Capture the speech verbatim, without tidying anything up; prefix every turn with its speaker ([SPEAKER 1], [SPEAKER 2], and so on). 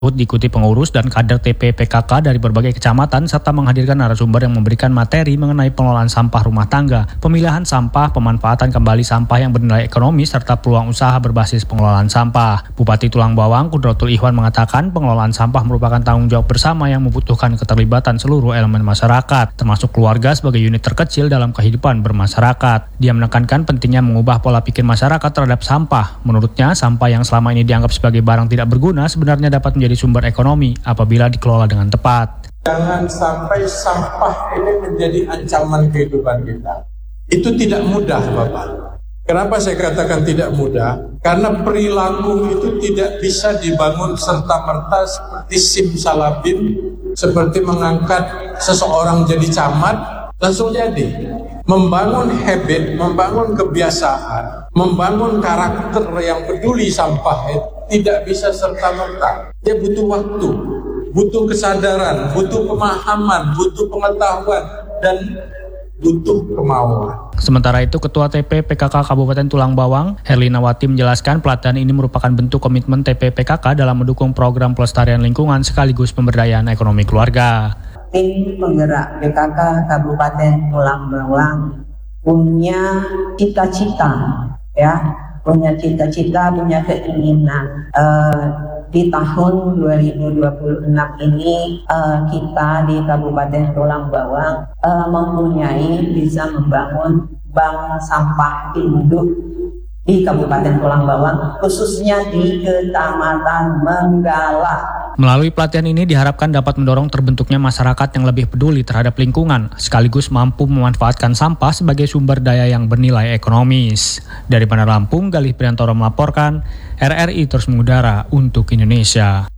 [SPEAKER 1] Diikuti pengurus dan kader T P P K K dari berbagai kecamatan serta menghadirkan narasumber yang memberikan materi mengenai pengelolaan sampah rumah tangga, pemilahan sampah, pemanfaatan kembali sampah yang bernilai ekonomi serta peluang usaha berbasis pengelolaan sampah. Bupati Tulang Bawang Kudratul Ikhwan mengatakan pengelolaan sampah merupakan tanggung jawab bersama yang membutuhkan keterlibatan seluruh elemen masyarakat, termasuk keluarga sebagai unit terkecil dalam kehidupan bermasyarakat. Dia menekankan pentingnya mengubah pola pikir masyarakat terhadap sampah. Menurutnya, sampah yang selama ini dianggap sebagai barang tidak berguna sebenarnya dapat menjadi sumber ekonomi apabila dikelola dengan tepat.
[SPEAKER 2] Jangan sampai sampah ini menjadi ancaman kehidupan kita. Itu tidak mudah, Bapak. Kenapa saya katakan tidak mudah? Karena perilaku itu tidak bisa dibangun serta-merta seperti simsalabim, seperti mengangkat seseorang jadi camat, langsung jadi. Membangun habit, membangun kebiasaan, membangun karakter yang peduli sampah itu tidak bisa serta-merta. Dia butuh waktu, butuh kesadaran, butuh pemahaman, butuh pengetahuan, dan butuh kemauan.
[SPEAKER 1] Sementara itu, Ketua T P P K K Kabupaten Tulang Bawang, Herlina Wati menjelaskan pelatihan ini merupakan bentuk komitmen T P P K K dalam mendukung program pelestarian lingkungan sekaligus pemberdayaan ekonomi keluarga.
[SPEAKER 3] Tim penggerak P K K Kabupaten Tulang Bawang punya cita-cita, ya, punya cita-cita, punya keinginan. Uh, di tahun dua ribu dua puluh enam ini uh, kita di Kabupaten Tulang Bawang uh, mempunyai bisa membangun bank sampah induk di Kabupaten Tulang Bawang, khususnya di Kecamatan Menggala.
[SPEAKER 1] Melalui pelatihan ini diharapkan dapat mendorong terbentuknya masyarakat yang lebih peduli terhadap lingkungan, sekaligus mampu memanfaatkan sampah sebagai sumber daya yang bernilai ekonomis. Dari Bandar Lampung, Galih Priantoro melaporkan, R R I terus mengudara untuk Indonesia.